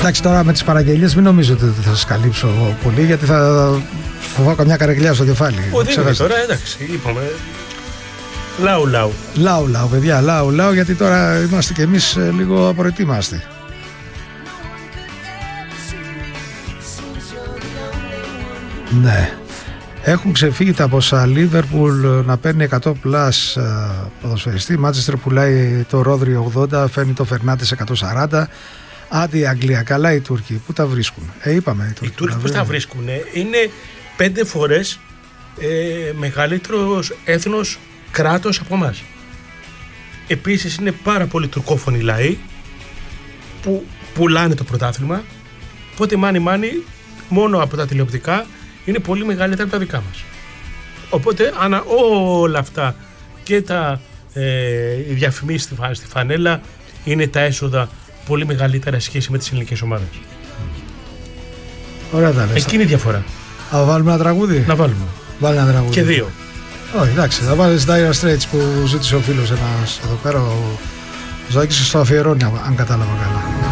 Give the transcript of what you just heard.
Εντάξει, τώρα με τις παραγγελίες μην νομίζω ότι θα σας καλύψω πολύ, γιατί θα φοβάω καμιά καρεκλιά στο κεφάλι. Όχι, τώρα εντάξει, είπαμε. Λάου, παιδιά, λάου, γιατί τώρα είμαστε κι εμείς λίγο απροετοίμαστοι. Ναι. Έχουν ξεφύγει τα ποσά. Λίβερπουλ να παίρνει 100 πλάς ποδοσφαιριστή. Μάντσεστερ πουλάει το Ρόδρι 80, φέρνει το Φερνάντες 140. Άντε η Αγγλία, καλά οι Τούρκοι. Πού τα βρίσκουν? Είπαμε. Οι Τούρκοι πώς τα βρίσκουν? Είναι 5 φορές μεγαλύτερο έθνος, κράτος από εμάς. Επίσης είναι πάρα πολύ τουρκόφωνοι λαοί που πουλάνε το πρωτάθλημα. Οπότε μάνι μόνο από τα τηλεοπτικά είναι πολύ μεγαλύτερα από τα δικά μας. Οπότε όλα αυτά και οι διαφημίσεις στη φανέλα είναι τα έσοδα πολύ μεγαλύτερα σχέση με τις ελληνικές ομάδες. Ωραία τα λες. Εκεί είναι η διαφορά. Θα βάλουμε ένα τραγούδι? Να βάλουμε. Βάλε ένα τραγούδι. Και 2. Όχι, εντάξει, θα βάλεις Dire Straits που ζήτησε ο φίλος ένας εδώ πέρα. Ο Ζάκης στο αφιερώνει, αν κατάλαβα καλά.